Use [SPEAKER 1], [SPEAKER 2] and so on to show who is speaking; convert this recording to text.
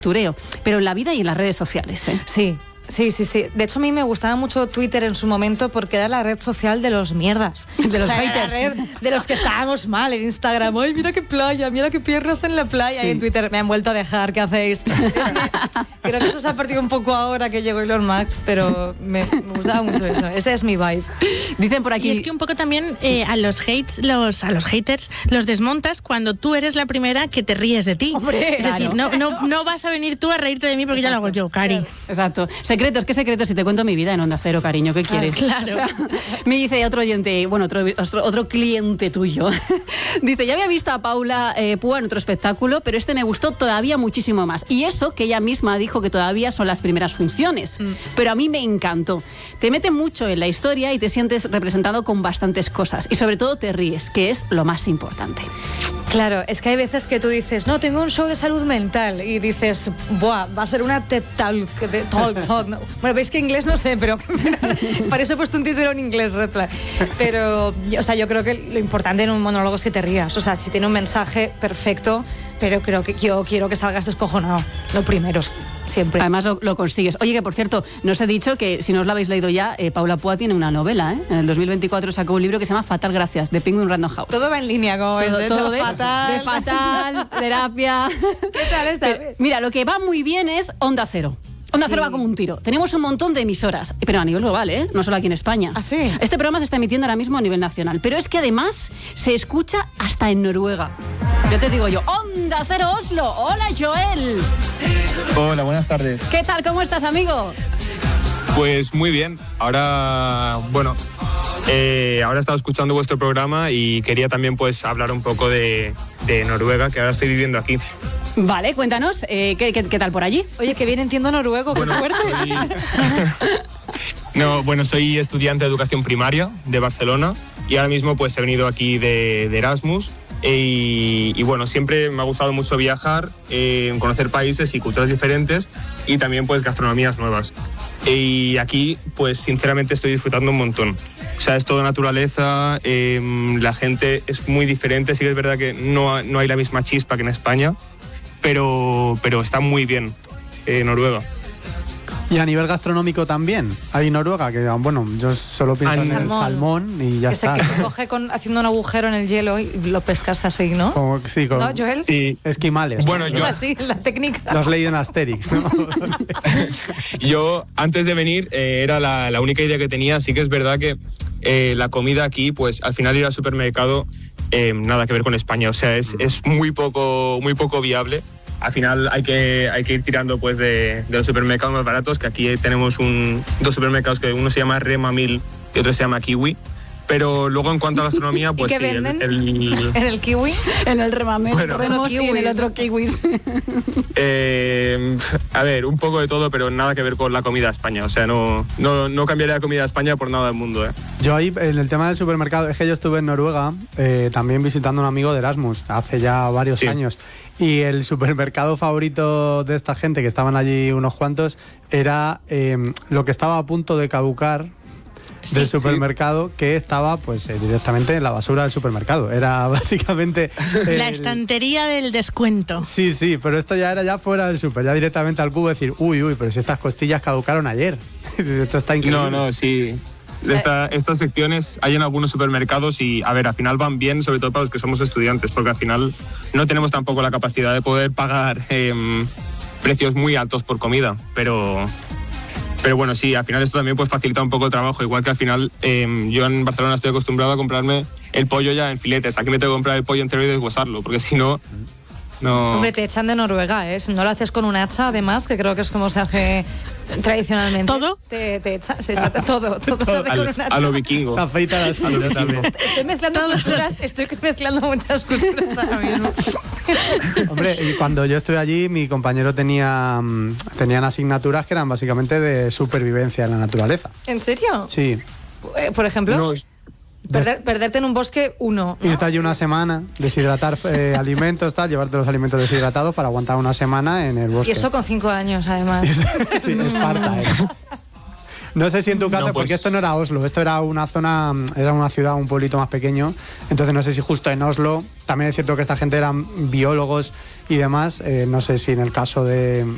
[SPEAKER 1] tureo, pero en la vida y en las redes sociales, ¿eh?
[SPEAKER 2] Sí. De hecho, a mí me gustaba mucho Twitter en su momento porque era la red social de los mierdas.
[SPEAKER 1] De los haters.
[SPEAKER 2] Era la red de los que estábamos mal en Instagram. ¡Ay, mira qué playa! ¡Mira qué piernas en la playa! Sí. Y en Twitter me han vuelto a dejar. ¿Qué hacéis? Creo que eso se ha perdido un poco ahora que llegó Elon Musk, pero me gustaba mucho eso. Ese es mi vibe.
[SPEAKER 1] Dicen por aquí...
[SPEAKER 3] Y es que un poco también a los haters los desmontas cuando tú eres la primera que te ríes de ti.
[SPEAKER 2] Hombre,
[SPEAKER 3] es decir, no vas a venir tú a reírte de mí porque ya lo hago yo, Cari.
[SPEAKER 1] Exacto. Secretos, ¿qué secretos? Si te cuento mi vida en Onda Cero, cariño, ¿qué quieres?
[SPEAKER 3] Claro.
[SPEAKER 1] O sea, me dice otro oyente, bueno, otro cliente tuyo. Dice, ya había visto a Paula Púa en otro espectáculo, pero este me gustó todavía muchísimo más. Y eso que ella misma dijo que todavía son las primeras funciones. Pero a mí me encantó. Te mete mucho en la historia y te sientes representado con bastantes cosas. Y sobre todo te ríes, que es lo más importante.
[SPEAKER 2] Claro, es que hay veces que tú dices, no, tengo un show de salud mental. Y dices, buah, va a ser una TED Talk. No. Bueno, veis que inglés no sé, pero para eso he puesto un título en inglés, Red Flag. Pero, o sea, yo creo que lo importante en un monólogo es que te rías. O sea, si tiene un mensaje perfecto, pero creo que yo quiero que salgas descojonado. Lo primero, siempre.
[SPEAKER 1] Además lo consigues. Oye, que por cierto, no os he dicho que si no os lo habéis leído ya, Paula Púa tiene una novela, ¿eh? En el 2024 sacó un libro que se llama Fatal Gracias, de Penguin Random House.
[SPEAKER 2] Todo va en línea, como ves, ¿eh?
[SPEAKER 1] Todo es fatal, terapia.
[SPEAKER 2] ¿Qué tal está?
[SPEAKER 1] Mira, lo que va muy bien es Onda Cero. Onda Cero va como un tiro. Tenemos un montón de emisoras, pero a nivel global, ¿eh? No solo aquí en España.
[SPEAKER 2] ¿Ah, sí?
[SPEAKER 1] Este programa se está emitiendo ahora mismo a nivel nacional, pero es que además se escucha hasta en Noruega. Ya te digo yo, Onda Cero Oslo. Hola, Joel.
[SPEAKER 4] Hola, buenas tardes.
[SPEAKER 1] ¿Qué tal? ¿Cómo estás, amigo?
[SPEAKER 4] Pues muy bien. Ahora he estado escuchando vuestro programa y quería también pues hablar un poco de Noruega, que ahora estoy viviendo aquí.
[SPEAKER 1] Vale, cuéntanos, ¿qué tal por allí?
[SPEAKER 2] Oye, que bien entiendo noruego, qué fuerte.
[SPEAKER 4] Soy estudiante de educación primaria de Barcelona y ahora mismo pues he venido aquí de Erasmus y bueno, siempre me ha gustado mucho viajar, conocer países y culturas diferentes y también pues gastronomías nuevas. Y aquí pues sinceramente estoy disfrutando un montón. O sea, es toda naturaleza, la gente es muy diferente, sí que es verdad que no hay la misma chispa que en España, pero está muy bien Noruega.
[SPEAKER 5] Y a nivel gastronómico también, hay Noruega, que bueno, yo solo pienso en el salmón y ya está.
[SPEAKER 2] Que se coge haciendo un agujero en el hielo y lo pescas así, ¿no?
[SPEAKER 5] ¿No,
[SPEAKER 2] Joel?
[SPEAKER 4] Sí.
[SPEAKER 5] Esquimales.
[SPEAKER 4] Bueno,
[SPEAKER 2] es así, la técnica.
[SPEAKER 5] Lo has leído en Asterix, ¿no?
[SPEAKER 4] Yo, antes de venir, era la única idea que tenía. Sí que es verdad que la comida aquí, pues al final ir al supermercado, nada que ver con España. O sea, es muy poco viable. Al final hay que ir tirando pues de los supermercados más baratos, que aquí tenemos dos supermercados, que uno se llama Rema 1000 y otro se llama Kiwi. Pero luego en cuanto a gastronomía, pues
[SPEAKER 2] ¿Y qué venden? ¿En el Kiwi?
[SPEAKER 1] En el Rema 1000,
[SPEAKER 2] bueno,
[SPEAKER 1] y en el otro Kiwis.
[SPEAKER 4] A ver, un poco de todo, pero nada que ver con la comida de España. O sea, no cambiaría la comida de España por nada del mundo, ¿eh?
[SPEAKER 5] Yo ahí, en el tema del supermercado, es que yo estuve en Noruega también visitando a un amigo de Erasmus hace ya varios años. Y el supermercado favorito de esta gente, que estaban allí unos cuantos, era lo que estaba a punto de caducar del supermercado, que estaba pues directamente en la basura del supermercado. Era básicamente
[SPEAKER 3] la estantería del descuento.
[SPEAKER 5] Sí, pero esto ya era fuera del super, ya directamente al cubo, decir, uy, pero si estas costillas caducaron ayer. Esto está increíble.
[SPEAKER 4] No, sí. Estas secciones hay en algunos supermercados y, a ver, al final van bien, sobre todo para los que somos estudiantes, porque al final no tenemos tampoco la capacidad de poder pagar precios muy altos por comida, pero bueno, sí, al final esto también pues facilita un poco el trabajo, igual que al final yo en Barcelona estoy acostumbrado a comprarme el pollo ya en filetes, aquí me tengo que comprar el pollo entero y deshuesarlo, porque si no... No.
[SPEAKER 2] Hombre, te echan de Noruega, ¿eh? Si no lo haces con un hacha, además, que creo que es como se hace tradicionalmente.
[SPEAKER 3] ¿Todo?
[SPEAKER 2] Te echan, sí, todo se hace con un hacha.
[SPEAKER 4] A lo vikingo.
[SPEAKER 5] Se afeita la sangre también.
[SPEAKER 2] Estoy mezclando muchas culturas ahora mismo.
[SPEAKER 5] Hombre, y cuando yo estuve allí, mi compañero tenían asignaturas que eran básicamente de supervivencia en la naturaleza.
[SPEAKER 2] ¿En serio?
[SPEAKER 5] Sí.
[SPEAKER 2] Por ejemplo...
[SPEAKER 4] No.
[SPEAKER 2] Perderte en un bosque, ¿no?
[SPEAKER 5] Irte allí una semana, deshidratar alimentos, llevarte los alimentos deshidratados para aguantar una semana en el bosque.
[SPEAKER 2] Y eso con 5 años, además.
[SPEAKER 5] Sí, Esparta, ¿eh? No sé si en tu caso, porque esto no era Oslo, esto era una zona, era una ciudad, un pueblito más pequeño, entonces no sé si justo en Oslo, también es cierto que esta gente eran biólogos y demás, no sé si en el caso de